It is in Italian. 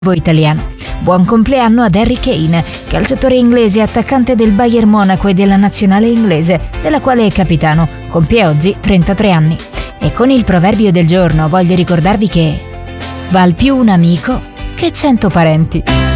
italiano. Buon compleanno ad Harry Kane, calciatore inglese e attaccante del Bayern Monaco e della nazionale inglese, della quale è capitano, compie oggi 33 anni. E con il proverbio del giorno voglio ricordarvi che val più un amico che 100 parenti.